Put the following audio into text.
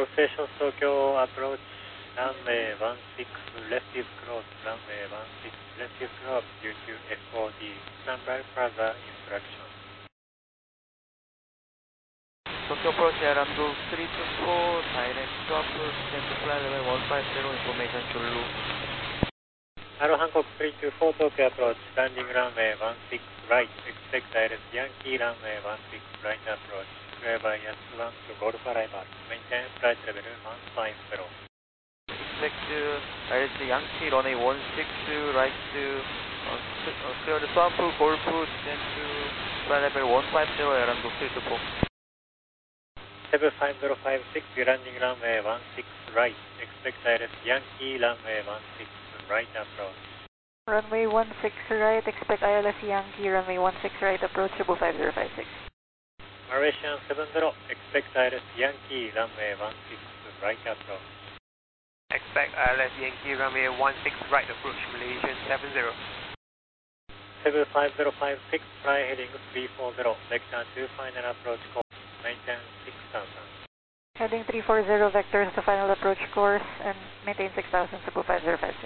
Station Tokyo approach runway 16 left is closed, runway 16 left is closed due to FOD. Stand by further instruction. Tokyo approach LM2 324, direct stop, stand to fly level 150, information Zulu. Hello Hancock 324 Tokyo approach, landing runway 16 right, expect direct Yankee runway 16 right approach, clear by S1 to Golf arrival, maintain flight level 150. Expect direct Yankee runway 16 right to clear the swamp, Golf, stand to fly level 150, LM2 324. 75056, landing runway 16 right, expect direct Yankee runway 16 right approach. Runway 16 right, expect ILS Yankee, runway 16 right approach, Cebu 5056. Malaysian 70, expect ILS Yankee runway 16 right approach. Expect ILS Yankee runway 16 right approach, Malaysian 70. 75056, fly heading 340, vector to final approach course, maintain 6000. Heading 340 vectors to final approach course and maintain 6000, Cebu 5056.